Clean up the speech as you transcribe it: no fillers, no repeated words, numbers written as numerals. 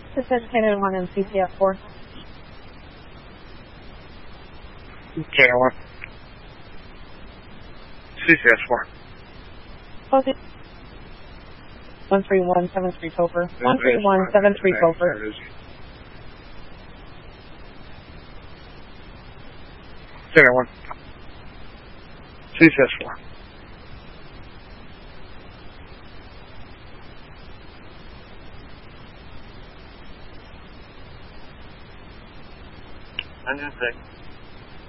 This is Canada 1 and CCF 4. Canada 1. CCS 4. Posted. 13173 Topher. 13173 Topher. Canada 1. CCS 4. Engine 6.